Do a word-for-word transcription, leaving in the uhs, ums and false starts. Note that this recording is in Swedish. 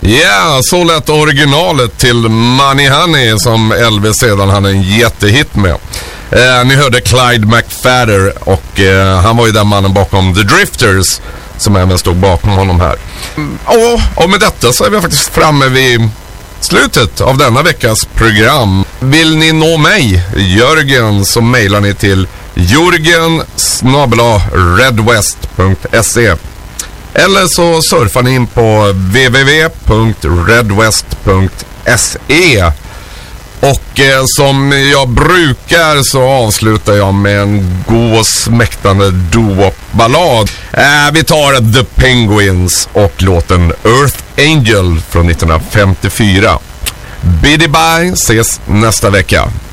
Ja, yeah, så lät originalet till Money Honey som Elvis sedan hade en jättehit med. Eh, ni hörde Clyde McFadder och eh, han var ju den mannen bakom The Drifters som även stod bakom honom här. Och, och med detta så är vi faktiskt framme vid slutet av denna veckas program. Vill ni nå mig, Jörgen, så mejlar ni till jörgen snabel-a redwest punkt se. Eller så surfar ni in på w w w punkt redwest punkt se. Och eh, som jag brukar så avslutar jag med en god och smäktande doo-wop-ballad. Eh, vi tar The Penguins och låten Earth Angel från nittonhundrafemtiofyra. Biddy bye, ses nästa vecka.